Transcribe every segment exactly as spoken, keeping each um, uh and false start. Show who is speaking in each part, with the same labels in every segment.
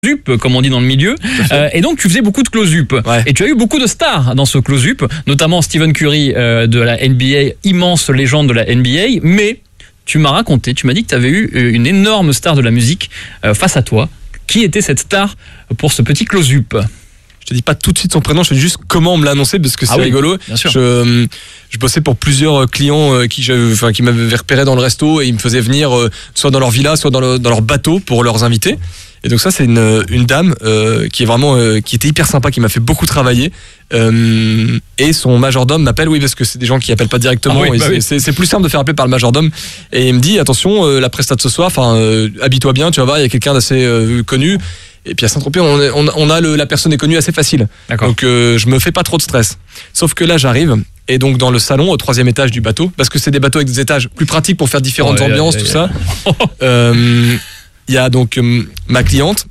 Speaker 1: close-up, comme on dit dans le milieu, euh, et donc tu faisais beaucoup de close-up. Ouais. Et tu as eu beaucoup de stars dans ce close-up, notamment Stephen Curry euh, de la N B A, immense légende de la N B A, mais tu m'as raconté, tu m'as dit que tu avais eu une énorme star de la musique euh, face à toi. Qui était cette star pour ce petit close-up ?
Speaker 2: Je te dis pas tout de suite son prénom, je te dis juste comment on me l'a annoncé parce que c'est ah oui, rigolo. Je, je bossais pour plusieurs clients qui, enfin, qui m'avaient repéré dans le resto et ils me faisaient venir soit dans leur villa, soit dans, le, dans leur bateau pour leurs invités. Et donc ça, c'est une, une dame euh, qui est vraiment, euh, qui était hyper sympa, qui m'a fait beaucoup travailler. Euh, et son majordome m'appelle, oui, parce que c'est des gens qui appellent pas directement. Ah oui, bah c'est, oui. c'est, c'est plus simple de faire appeler par le majordome. Et il me dit, attention, euh, la prestation de ce soir, enfin, euh, habille-toi bien, tu vas voir, il y a quelqu'un d'assez euh, connu. Et puis à Saint-Tropez, on, on, on a le, la personne est connue assez facile. D'accord. Donc euh, je me fais pas trop de stress. Sauf que là, j'arrive. Et donc dans le salon, au troisième étage du bateau, parce que c'est des bateaux avec des étages plus pratiques pour faire différentes oh, ambiances, yeah, yeah, tout yeah. ça. euh, Il y a donc euh, ma cliente,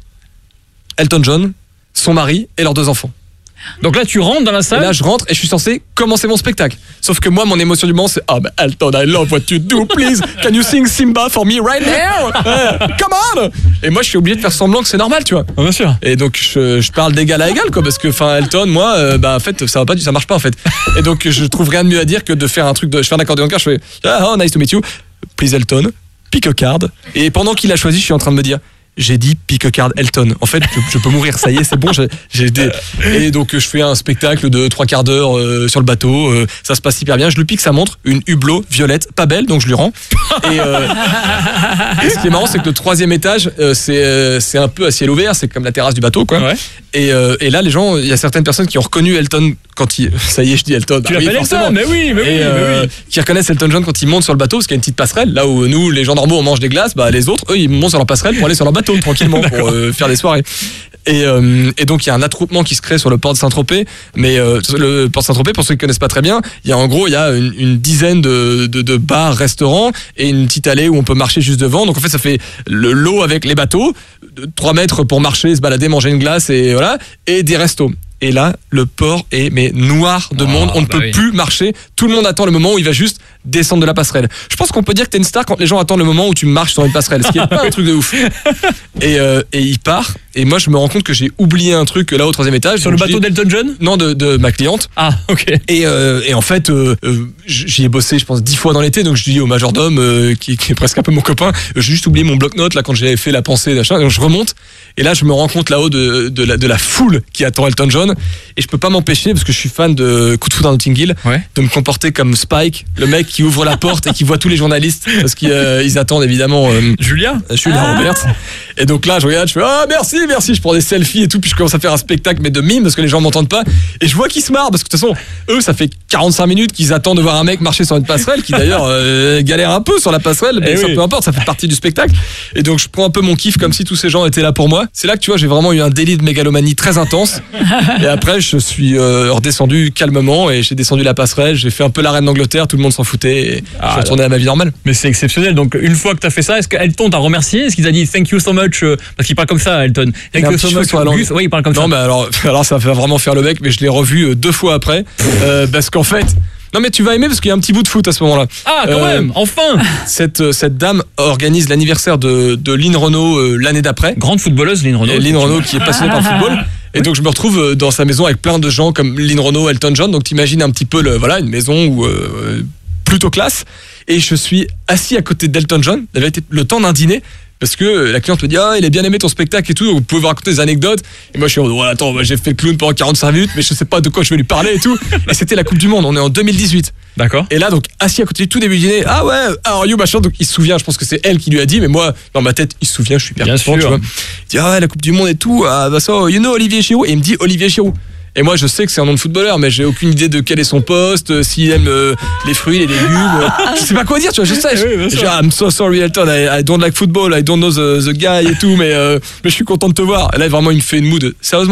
Speaker 2: Elton John, son mari et leurs deux enfants.
Speaker 1: Donc là, tu rentres dans la salle.
Speaker 2: Et là, je rentre et je suis censé commencer mon spectacle. Sauf que moi, mon émotion du moment, c'est ah, oh, bah, Elton, I love what you do, please. Can you sing Simba for me right now? Uh, come on! Et moi, je suis obligé de faire semblant que c'est normal, tu vois.
Speaker 1: Ah, bien sûr.
Speaker 2: Et donc, je, je parle d'égal à égal, quoi, parce que, enfin, Elton, moi, euh, bah, en fait, ça va pas, ça marche pas, en fait. Et donc, je trouve rien de mieux à dire que de faire un truc de, je fais un accordéon de cœur, je fais ah, oh, nice to meet you, please Elton, pick a card. Et pendant qu'il a choisi, je suis en train de me dire. J'ai dit pick a card Elton. En fait, je, je peux mourir. Ça y est, c'est bon. J'ai, j'ai des... Et donc, je fais un spectacle de trois quarts d'heure euh, sur le bateau. Euh, ça se passe hyper bien. Je lui pique sa montre, une Hublot violette, pas belle, donc je lui rends. Et, euh... et ce qui est marrant, c'est que le troisième étage, euh, c'est, euh, c'est un peu à ciel ouvert. C'est comme la terrasse du bateau, quoi. Ouais. Et, euh, et là, les gens, il y a certaines personnes qui ont reconnu Elton quand il. Ça y est, je dis Elton.
Speaker 1: Tu bah, l'appelles oui, Elton, mais oui, mais oui,
Speaker 2: et, euh,
Speaker 1: mais oui.
Speaker 2: Qui reconnaissent Elton John quand il monte sur le bateau, parce qu'il y a une petite passerelle. Là où nous, les gens normaux, on mange des glaces, bah les autres, eux, ils montent sur leur passerelle pour aller sur leur bateau tranquillement. Pour euh, faire des soirées. Et, euh, et donc il y a un attroupement qui se crée sur le port de Saint-Tropez, mais euh, le port de Saint-Tropez, pour ceux qui connaissent pas très bien, il y a en gros il y a une, une dizaine de, de, de bars, restaurants et une petite allée où on peut marcher juste devant. Donc en fait ça fait le lot avec les bateaux, trois mètres pour marcher, se balader, manger une glace et voilà, et des restos. Et là, le port est mais noir de oh, monde. On ne bah peut oui. plus marcher. Tout le monde attend le moment où il va juste descendre de la passerelle. Je pense qu'on peut dire que t'es une star quand les gens attendent le moment où tu marches sur une passerelle. Ce qui est pas un truc de ouf. Et, euh, et il part. Et moi, je me rends compte que j'ai oublié un truc là au troisième étage.
Speaker 1: Sur le bateau d'Elton John ?
Speaker 2: Non, de, de ma cliente.
Speaker 1: Ah, ok.
Speaker 2: Et, euh, et en fait, euh, euh, j'y ai bossé, je pense, dix fois dans l'été. Donc je dis au majordome, euh, qui, qui est presque un peu mon copain, j'ai juste oublié mon bloc-notes là quand j'ai fait la pensée d'achat. Donc je remonte. Et là, je me rends compte là-haut de, de, la, de la foule qui attend Elton John. Et je peux pas m'empêcher, parce que je suis fan de Coup de foudre à Notting Hill, ouais. de me comporter comme Spike, le mec qui ouvre la porte et qui voit tous les journalistes, parce qu'ils euh, ils attendent évidemment euh,
Speaker 1: Julia
Speaker 2: Julia ah. Roberts. Et donc là, je regarde, je fais ah merci, merci, je prends des selfies et tout, puis je commence à faire un spectacle, mais de mime, parce que les gens m'entendent pas. Et je vois qu'ils se marrent, parce que de toute façon, eux, ça fait quarante-cinq minutes qu'ils attendent de voir un mec marcher sur une passerelle, qui d'ailleurs euh, galère un peu sur la passerelle, mais ça oui. peu importe, ça fait partie du spectacle. Et donc je prends un peu mon kiff comme si tous ces gens étaient là pour moi. C'est là que tu vois, j'ai vraiment eu un délit de mégalomanie très intense. Et après, je suis euh, redescendu calmement et j'ai descendu la passerelle, j'ai fait un peu la reine d'Angleterre, tout le monde s'en foutait et ah, je suis retourné à ma vie normale.
Speaker 1: Mais c'est exceptionnel. Donc une fois que tu as fait ça, est-ce qu'Elton t'a remercié ? Est-ce qu'il t'a dit thank you so much euh, parce qu'il parle comme ça, Elton. Thank you so much. Gus, oui, il parle comme
Speaker 2: non,
Speaker 1: ça.
Speaker 2: Non, mais alors, alors ça va vraiment faire le mec, mais je l'ai revu deux fois après euh, parce qu'en fait. Non mais tu vas aimer parce qu'il y a un petit bout de foot à ce moment-là.
Speaker 1: Ah quand euh, même, enfin.
Speaker 2: Cette cette dame organise l'anniversaire de de Lynn Renaud euh, l'année d'après.
Speaker 1: Grande footballeuse Lynn Renaud.
Speaker 2: Lynn Renaud qui est passionnée par le football. Et donc je me retrouve dans sa maison avec plein de gens comme Lynn Renaud, Elton John. Donc t'imagines un petit peu le voilà une maison où euh, plutôt classe. Et je suis assis à côté d'Elton John. Ça avait été le temps d'un dîner. Parce que la cliente me dit ah il a bien aimé ton spectacle et tout, vous pouvez vous raconter des anecdotes. Et moi je suis en oh, attends moi, j'ai fait clown pendant quarante-cinq minutes mais je sais pas de quoi je vais lui parler et tout. Et c'était la Coupe du Monde, on est en deux mille dix-huit.
Speaker 1: D'accord.
Speaker 2: Et là donc assis à côté du tout début du dîner, ah ouais, how are you machin, donc il se souvient, je pense que c'est elle qui lui a dit, mais moi dans ma tête il se souvient, je suis hyper content, tu vois. Il dit ah ouais la Coupe du Monde et tout, ah bah ça, you know Olivier Giroud, et il me dit Olivier Giroud. Et moi je sais que c'est un nom de footballeur mais j'ai aucune idée de quel est son poste, euh, s'il aime euh, les fruits, les légumes, euh, je sais pas quoi dire, tu vois, je sais. Je, je dis ah, I'm so sorry Elton, I, I don't like football, I don't know the, the guy et tout, mais, euh, mais je suis content de te voir. Et là vraiment il me fait une mood, sérieusement mec,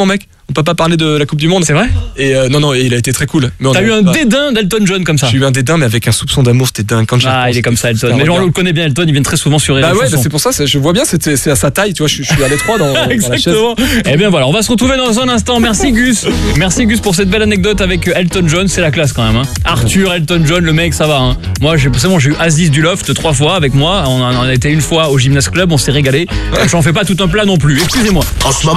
Speaker 2: on peut pas parler de la Coupe du Monde.
Speaker 1: C'est vrai?
Speaker 2: Et euh, non, non, il a été très cool.
Speaker 1: T'as eu un pas... dédain d'Elton John comme ça?
Speaker 2: J'ai eu un dédain, mais avec un soupçon d'amour, c'était dingue. Quand
Speaker 1: ah, il est comme ça, Elton. Mais genre, on le connaît bien, Elton, il vient très souvent sur les
Speaker 2: Bah ouais, bah c'est pour ça, je vois bien, c'est, c'est à sa taille, tu vois, je, je suis à l'étroit dans, dans
Speaker 1: exactement. La chaise. Eh bien voilà, on va se retrouver dans un instant. Merci Gus. Merci Gus pour cette belle anecdote avec Elton John, c'est la classe quand même. Hein. Arthur, Elton John, le mec, ça va. Hein. Moi, j'ai, c'est bon, j'ai eu Aziz du Loft trois fois avec moi. On a, on a été une fois au Gymnase Club, on s'est régalé. J'en fais pas tout un plat non plus, excusez-moi. En ce moment.